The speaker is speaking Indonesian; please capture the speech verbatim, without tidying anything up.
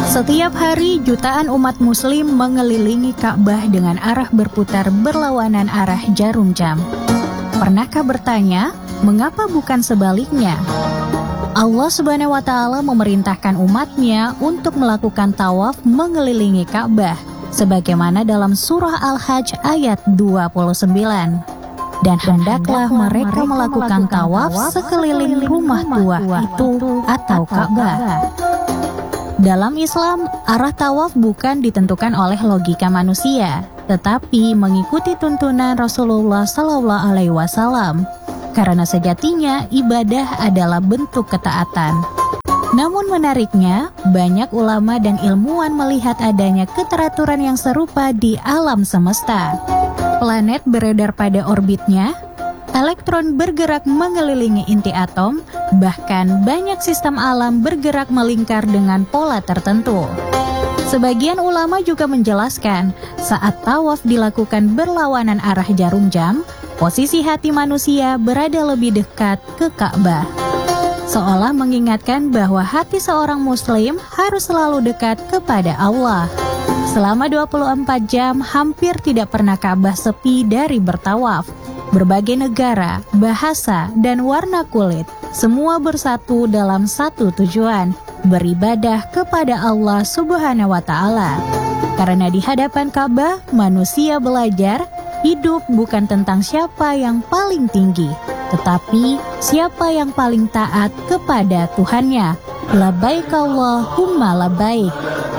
Setiap hari jutaan umat muslim mengelilingi Ka'bah dengan arah berputar berlawanan arah jarum jam. Pernahkah bertanya, mengapa bukan sebaliknya? Allah Subhanahu wa Ta'ala memerintahkan umatnya untuk melakukan tawaf mengelilingi Ka'bah, sebagaimana dalam surah Al-Hajj ayat dua puluh sembilan. Dan hendaklah mereka melakukan tawaf sekeliling rumah tua itu atau Ka'bah. Dalam Islam, arah tawaf bukan ditentukan oleh logika manusia, tetapi mengikuti tuntunan Rasulullah Sallallahu Alaihi Wasallam. Karena sejatinya ibadah adalah bentuk ketaatan. Namun menariknya, banyak ulama dan ilmuwan melihat adanya keteraturan yang serupa di alam semesta. Planet beredar pada orbitnya, elektron bergerak mengelilingi inti atom, bahkan banyak sistem alam bergerak melingkar dengan pola tertentu. Sebagian ulama juga menjelaskan, saat tawaf dilakukan berlawanan arah jarum jam, posisi hati manusia berada lebih dekat ke Ka'bah. Seolah mengingatkan bahwa hati seorang muslim harus selalu dekat kepada Allah. Selama dua puluh empat jam, hampir tidak pernah Ka'bah sepi dari bertawaf. Berbagai negara, bahasa, dan warna kulit, semua bersatu dalam satu tujuan, beribadah kepada Allah Subhanahu wa Ta'ala. Karena di hadapan Ka'bah, manusia belajar, hidup bukan tentang siapa yang paling tinggi, tetapi siapa yang paling taat kepada Tuhannya. Labbaik Allahumma labbaik.